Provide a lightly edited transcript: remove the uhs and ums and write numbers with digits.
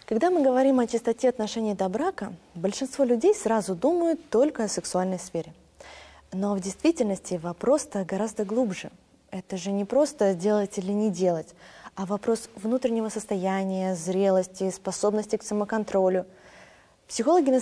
Когда мы говорим о чистоте отношений до брака, большинство людей сразу думают только о сексуальной сфере. Но в действительности вопрос-то гораздо глубже. Это же не просто делать или не делать, а вопрос внутреннего состояния, зрелости, способности к самоконтролю. Психологи называют